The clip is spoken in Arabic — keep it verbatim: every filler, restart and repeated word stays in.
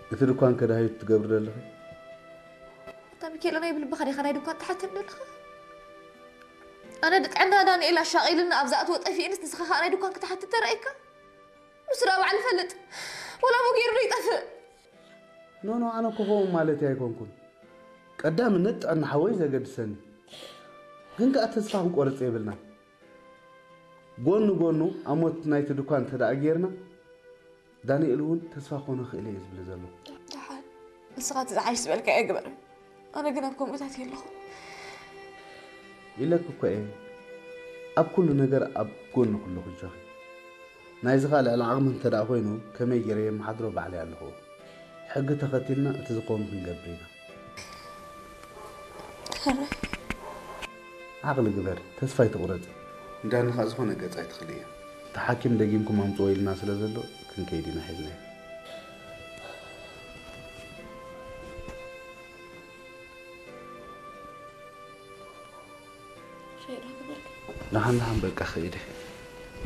إتدكان كده هاي تقبر لها طيب كي لنا يبل بخاري خنا يدكان تحت لها أنا دك عندها داني إلا شاغل لنا أبزات وطفي إنس نسخة أنا يدكان تحت ترأيك وسرا على الفلت ولا مغير ريت أفق نو نو أنا كفوم مالتي هيكون كن قدام النت أنا حويزة قد سني هنك أتسفهم قولت إبلنا قولنو قولنو أموت نايت دكان تدا أجيرنا داني إلون تسفخونه خيلي يزبل زلو دحال نسخة عايش بالك أكبر أنا قلنا بكم بتاعتي الله إلا كوكا إيه أب كل نجار أب قولنو كله خجاخي نايزغال على عغم تدا أخوينو كما يجري محضرو بعلي على هو حق تختلنا تزقوم من قبرينا عقل قبر تسفاي تقرد دان خازخونه قصاي تخليه تحاكم دقيمكم ام طويل الناس لزلو كن كيدينا حزنا شيء راك برك نحن نحن بقى خيدي